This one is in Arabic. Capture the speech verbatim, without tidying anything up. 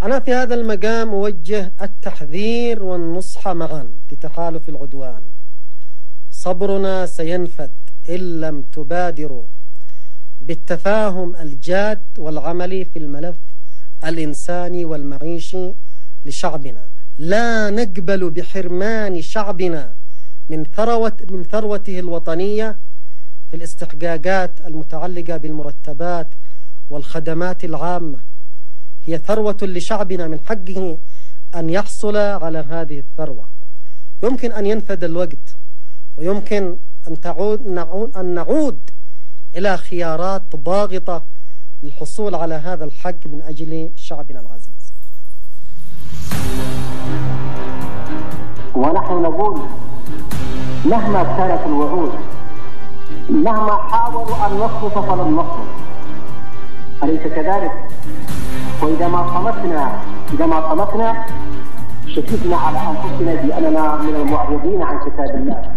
أنا في هذا المقام أوجه التحذير والنصح معا لتحالف العدوان. صبرنا سينفد إن لم تبادروا بالتفاهم الجاد والعملي في الملف الإنساني والمعيشي لشعبنا. لا نقبل بحرمان شعبنا من ثروة من ثروته الوطنية في الاستحقاقات المتعلقة بالمرتبات والخدمات العامة. هي ثروة لشعبنا، من حقه أن يحصل على هذه الثروة. يمكن أن ينفد الوقت، ويمكن أن تعود نعود أن نعود إلى خيارات ضاغطة للحصول على هذا الحق من أجل شعبنا العزيز. ونحن نقول مهما كانت الوعود، مهما حاولوا أن نصمت فلن نصمت، أليس كذلك؟ وإذا ما صمتنا إذا ما صمتنا شككنا على أنفسنا بأننا من المعرضين عن كتاب الله.